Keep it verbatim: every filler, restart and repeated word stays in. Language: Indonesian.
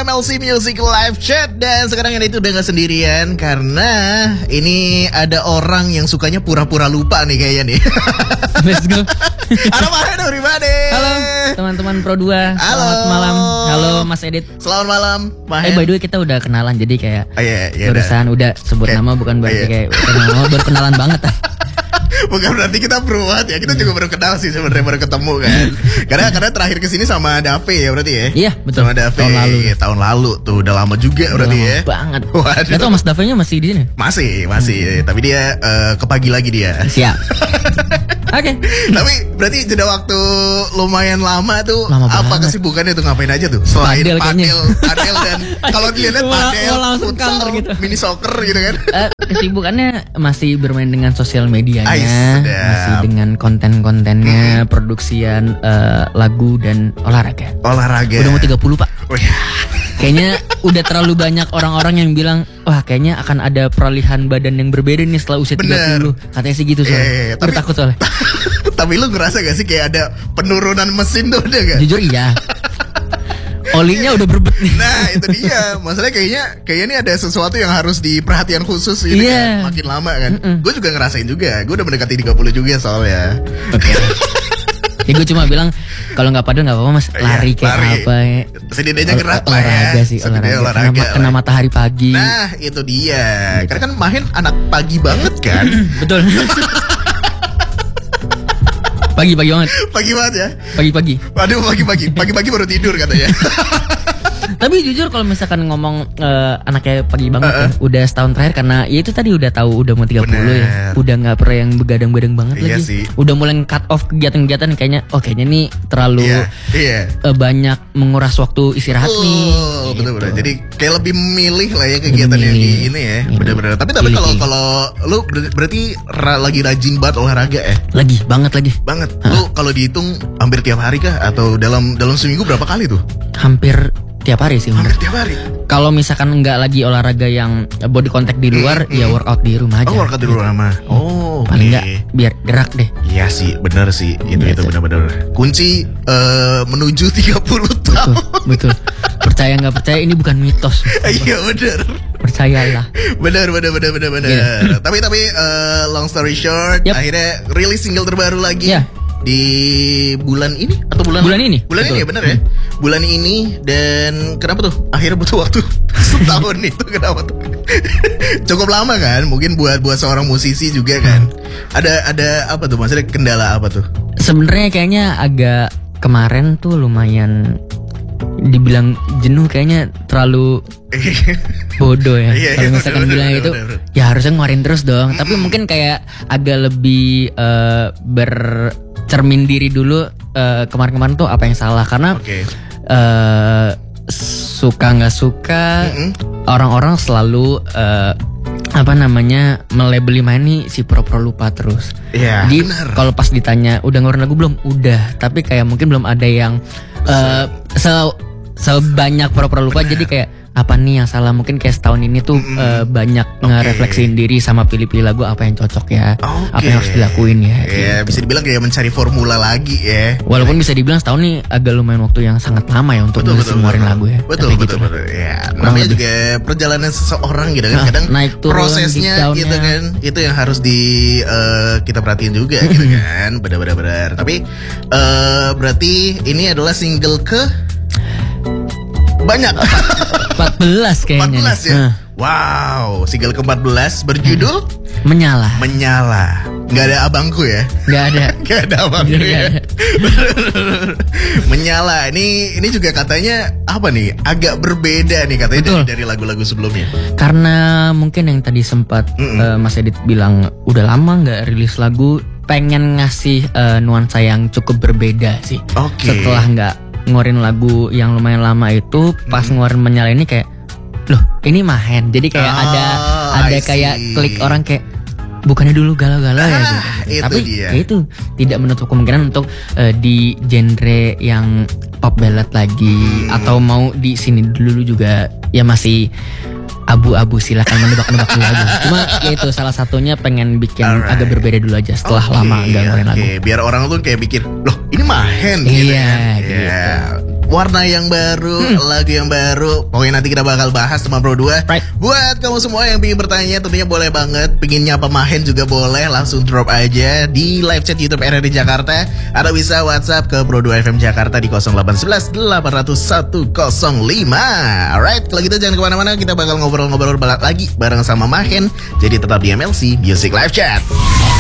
M L C Music Live Chat. Dan sekarang ini itu udah gak sendirian, karena ini ada orang yang sukanya pura-pura lupa nih kayaknya nih. Let's go. Halo Mahen, everybody. Halo teman-teman Pro dua. Halo. Selamat malam. Halo Mas Edit. Selamat malam Mahen. Eh by the way kita udah kenalan, jadi kayak oh, iya, iya, barusan udah sebut Kayak- nama bukan berarti iya. kayak kenal nama, baru kenalan banget ah. Bukan berarti kita bro banget ya, kita juga baru kenal sih sebenarnya, baru ketemu kan. Karena karena terakhir kesini sama Dave ya berarti ya. Iya betul. Sama Dave Tahun lalu. tahun lalu tuh, udah lama juga Udah berarti lama ya. banget. Waduh. Gak tau Mas Dave-nya masih di sini. Masih, masih. Tapi dia eh, ke pagi lagi dia. Siap. Oke. Tapi berarti jeda waktu lumayan lama tuh. Lama apa banget. kesibukannya tuh, ngapain aja tuh? Selain Padel kayaknya. padel, padel dan kalau dilihat Mau- padel, mau langsung futsal, counter gitu. mini soccer gitu kan. Eh, kesibukannya masih bermain dengan sosial medianya, Ais, sedap. masih dengan konten-kontennya, produksian eh, lagu dan olahraga. Olahraga. Udah mau tiga puluh Pak. Wih, Kayaknya udah terlalu banyak orang-orang yang bilang, wah kayaknya akan ada peralihan badan yang berbeda nih setelah usia tiga Bener. puluh. Katanya sih gitu soalnya. Iya, iya, iya. Udah Tapi- takut soalnya. Tapi lu ngerasa gak sih kayak ada penurunan mesin tuh, ada gak? Jujur iya. Olinya udah berbet nih. Nah itu dia, masalahnya kayaknya kayaknya ini ada sesuatu yang harus diperhatikan khusus ini Iya. kan, makin lama kan. Mm-mm. Gue juga ngerasain juga, gue udah mendekati tiga puluh juga soalnya. Ya gue cuma bilang kalau nggak padahal nggak apa-apa Mas, Iya, lari kayak lari. apa ya. Setidaknya Ol- gerak lah ya. olahraga sih, Setidaknya olahraga. olahraga Kena, kena lah. matahari pagi. Nah itu dia, karena kan Mahen anak pagi banget kan. Betul. Pagi-pagi banget, Pagi banget ya. pagi-pagi. Waduh pagi-pagi, pagi-pagi baru tidur katanya. Tapi jujur kalau misalkan ngomong eh, anaknya pagi banget Uh-uh. ya, udah setahun terakhir karena ya itu tadi udah tahu udah mau tiga puluh ya. Bener. Udah nggak pernah yang begadang-begadang banget Iya lagi. sih. Udah mulai cut off kegiatan-kegiatan yang kayaknya oh kayaknya nih terlalu Iya, iya. eh, banyak menguras waktu istirahat nih. Oh, betul betul. Gitu. Jadi kayak lebih memilih lah ya kegiatan yang milih. di ini ya. Milih. Bener-bener. Tapi tapi Pilih. kalau kalau lu ber- berarti ra- lagi rajin banget olahraga ya? Lagi banget lagi. Banget. Lu kalau dihitung hampir tiap hari kah atau dalam dalam seminggu berapa kali tuh? Hampir tiap hari sih. Hampir bener. tiap hari. Kalau misalkan nggak lagi olahraga yang body contact di luar, Mm, ya mm. workout di rumah aja. Oh, workout di luar sama. Oh, Paling oke. nggak biar gerak deh. Iya sih, bener sih. Itu Iya, itu Cak. benar-benar. Kunci eh, menuju tiga puluh Betul, tahun. betul. Percaya nggak percaya ini bukan mitos. Iya bener. Percayalah. Bener bener bener bener bener. Iya. Tapi tapi eh, long story short, Yap. akhirnya rilis single terbaru lagi. Iya. Di bulan ini atau bulan Bulan ini, Bulan betul. ini ya bener ya. Bulan ini, dan kenapa tuh? Akhirnya butuh waktu setahun itu kenapa tuh? Cukup lama kan? Mungkin buat buat seorang musisi juga kan. Ada ada apa tuh? Maksudnya kendala apa tuh? Sebenarnya kayaknya agak kemarin tuh lumayan dibilang jenuh, kayaknya terlalu bodoh ya. Iya, Kalau iya, misalkan bener, bilang bener, itu bener, bener. ya harusnya ngeluarin terus dong. Tapi mungkin kayak agak lebih eh, bercermin diri dulu eh, kemarin-kemarin tuh apa yang salah, karena Oke. eh, suka nggak suka Mm-mm. orang-orang selalu eh, apa namanya melabeli main nih si pro-pro lupa terus. Iya, Jadi bener. kalau pas ditanya udah ngeluarin lagu belum? Udah, tapi kayak mungkin belum ada yang eh, se sebanyak pro-pro lupa. Jadi kayak apa nih yang salah? Mungkin kayak setahun ini tuh Mm-mm. eh, banyak Oke. ngerefleksiin diri sama pilih-pilih lagu apa yang cocok ya, Oke. apa yang harus dilakuin ya. Iya, gitu. bisa dibilang kayak mencari formula lagi ya. Walaupun bisa dibilang setahun nih agak lumayan waktu yang sangat lama ya untuk Betul nulis betul ngeluarin betul. lagu ya. Betul Tapi betul gitu lah. betul. Ya, Kurang namanya lebih. juga perjalanan seseorang gitu kan. Nah, Kadang naik turun, prosesnya deep down-nya. gitu kan. Itu yang harus di eh, kita perhatiin juga gitu kan. Benar-benar benar. Tapi eh, berarti ini adalah single ke banyak. empat belas kayaknya. empat belas nih. ya. Nah, Wow, single ke empat belas berjudul menyala. Menyala. Nggak ada abangku ya. Nggak ada. Gak ada abangku Nggak ya. ada. Menyala. Ini ini juga katanya apa nih? Agak berbeda nih katanya Betul. dari, dari lagu-lagu sebelumnya. Karena mungkin yang tadi sempat Mm-mm. eh, Mas Edit bilang udah lama nggak rilis lagu, pengen ngasih eh, nuansa yang cukup berbeda sih. Oke. Setelah nggak ngeluarin lagu yang lumayan lama itu, pas ngeluarin menyala ini kayak, loh ini Mahen. Jadi kayak Oh, ada I ada kayak see. klik orang kayak bukannya dulu galau-galau ya Ah, gitu. itu Tapi dia. ya itu tidak menutup kemungkinan untuk eh, di genre yang pop ballad lagi, Hmm. atau mau di sini dulu juga ya masih abu-abu, silakan menebak-nebak dulu aja. Cuma ya itu salah satunya pengen bikin Alright. agak berbeda dulu aja setelah Oke, lama nggak ngeluarin oke. lagu. Biar orang tuh kayak pikir, loh ini Mahen gitu Iya, kan. gitu. Iya. warna yang baru, Hmm. lagu yang baru. Pokoknya nanti kita bakal bahas sama Bro dua. Right. Buat kamu semua yang ingin bertanya tentunya boleh banget. Pingin nyapa Mahen juga boleh, langsung drop aja di live chat YouTube R R I Jakarta. Atau bisa WhatsApp ke Bro dua F M Jakarta di nol delapan satu satu delapan nol satu nol lima. Alright, kalau gitu jangan kemana-mana, kita bakal ngobrol-ngobrol lagi bareng sama Mahen. Jadi tetap di M L C Music Live Chat.